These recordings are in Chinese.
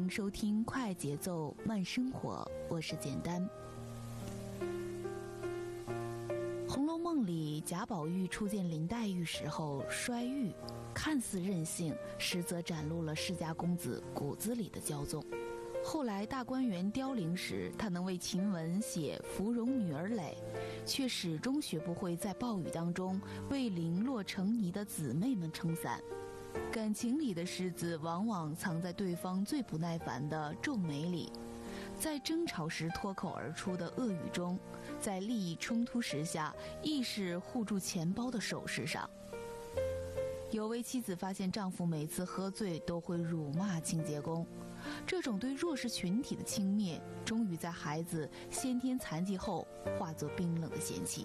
迎收听快节奏慢生活，我是简单。《红楼梦》里贾宝玉初见林黛玉时候摔玉，看似任性，实则展露了世家公子骨子里的骄纵。后来大观园凋零时，他能为晴雯写芙蓉女儿诔，却始终学不会在暴雨当中为零落成泥的姊妹们撑伞。感情里的狮子往往藏在对方最不耐烦的皱眉里，在争吵时脱口而出的恶语中，在利益冲突时下意识护住钱包的手势上。有位妻子发现丈夫每次喝醉都会辱骂清洁工，这种对弱势群体的轻蔑，终于在孩子先天残疾后化作冰冷的嫌弃。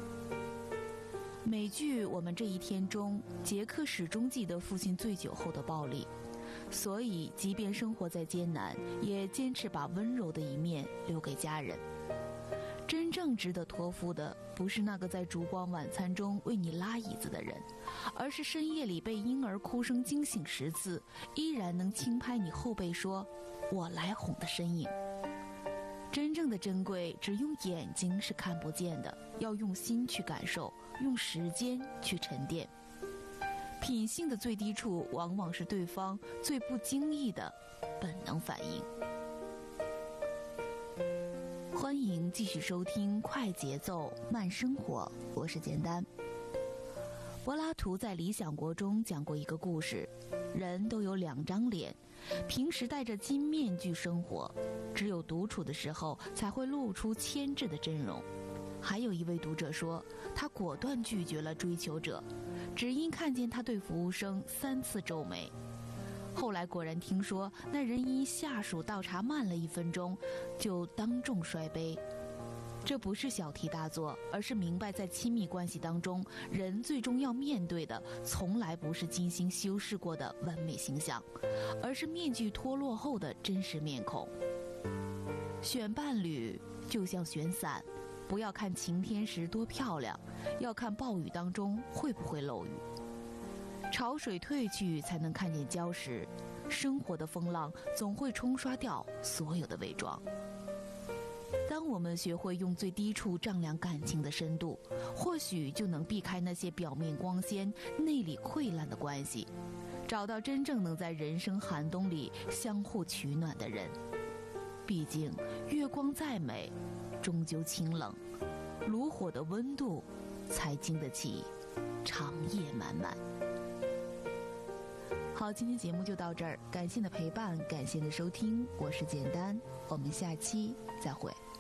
美剧《我们这一天》中，杰克始终记得父亲醉酒后的暴力，所以即便生活在艰难，也坚持把温柔的一面留给家人。真正值得托付的，不是那个在烛光晚餐中为你拉椅子的人，而是深夜里被婴儿哭声惊醒10次，依然能轻拍你后背说“我来哄”的身影。真正的珍贵，只用眼睛是看不见的，要用心去感受，用时间去沉淀。品性的最低处，往往是对方最不经意的本能反应。欢迎继续收听快节奏慢生活，我是简单。柏拉图在《理想国》中讲过一个故事，人都有2张脸，平时戴着金面具生活，只有独处的时候才会露出牵制的真容。还有一位读者说，他果断拒绝了追求者，只因看见他对服务生3次皱眉。后来果然听说，那人因下属倒茶慢了1分钟，就当众摔杯。这不是小题大做，而是明白在亲密关系当中，人最终要面对的从来不是精心修饰过的完美形象，而是面具脱落后的真实面孔。选伴侣就像选伞，不要看晴天时多漂亮，要看暴雨当中会不会漏雨。潮水退去才能看见礁石，生活的风浪总会冲刷掉所有的伪装。当我们学会用最低处丈量感情的深度，或许就能避开那些表面光鲜内里溃烂的关系，找到真正能在人生寒冬里相互取暖的人。毕竟月光再美，终究清冷，炉火的温度才经得起长夜漫漫。好，今天节目就到这儿，感谢你的陪伴，感谢你的收听，我是简单，我们下期再会。